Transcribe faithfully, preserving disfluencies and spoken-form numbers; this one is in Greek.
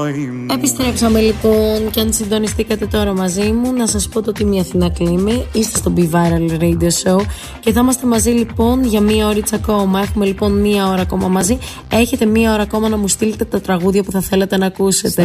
Επιστρέψαμε λοιπόν και αν συντονιστήκατε τώρα μαζί μου, να σας πω το τι μια Αθηνά Κλίμη. Είστε στο Be Viral Radio Show και θα είμαστε μαζί λοιπόν για μία ώριτσα ακόμα. Έχουμε λοιπόν μία ώρα ακόμα μαζί. Έχετε μία ώρα ακόμα να μου στείλετε τα τραγούδια που θα θέλετε να ακούσετε.